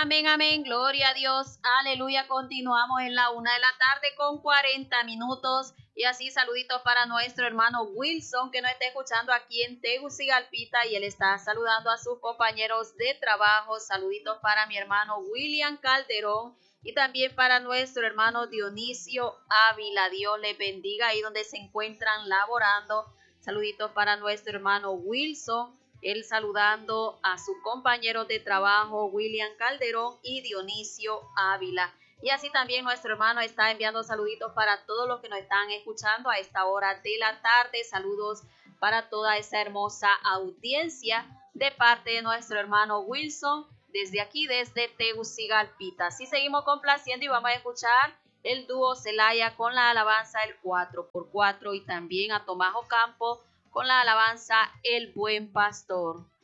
Amén, amén, gloria a Dios, aleluya. Continuamos en la 1 de la tarde con 40 minutos. Y así saluditos para nuestro hermano Wilson, que nos está escuchando aquí en Tegucigalpita, y él está saludando a sus compañeros de trabajo. Saluditos para mi hermano William Calderón y también para nuestro hermano Dionisio Ávila. Dios les bendiga ahí donde se encuentran laborando. Saluditos para nuestro hermano Wilson, él saludando a sus compañeros de trabajo William Calderón y Dionisio Ávila. Y así también nuestro hermano está enviando saluditos para todos los que nos están escuchando a esta hora de la tarde. Saludos para toda esa hermosa audiencia de parte de nuestro hermano Wilson, desde aquí, desde Tegucigalpita. Así seguimos complaciendo y vamos a escuchar el dúo Celaya con la alabanza El 4x4 y también a Tomás Ocampo con la alabanza El Buen Pastor.